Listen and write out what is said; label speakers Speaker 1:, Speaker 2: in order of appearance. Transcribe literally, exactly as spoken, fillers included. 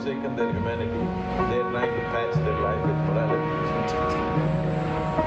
Speaker 1: forsaken their humanity. They're trying to patch their life with morality.